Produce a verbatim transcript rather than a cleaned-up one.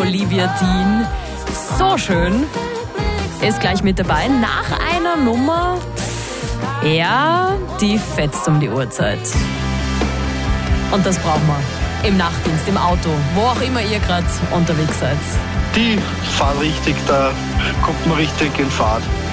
Olivia Dean. So schön. Ist gleich mit dabei. Nach einer Nummer, ja, die fetzt um die Uhrzeit. Und das brauchen wir. Im Nachtdienst, im Auto, wo auch immer ihr gerade unterwegs seid. Die fahren richtig, da kommt man richtig in Fahrt.